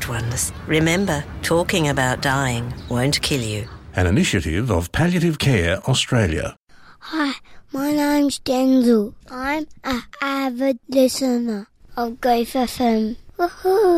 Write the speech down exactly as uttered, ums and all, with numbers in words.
ones. Remember, talking about dying won't kill you. An initiative of Palliative Care Australia. Hi, my name's Denzel. I'm an avid listener of Griff F M. Woohoo!